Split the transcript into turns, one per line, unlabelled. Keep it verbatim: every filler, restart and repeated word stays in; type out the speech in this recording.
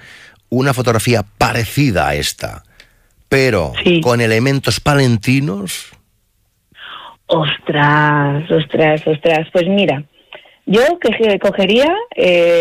una fotografía parecida a esta, pero
Sí.
con elementos palentinos?
Ostras, ostras, ostras. Pues mira, yo que cogería... Eh,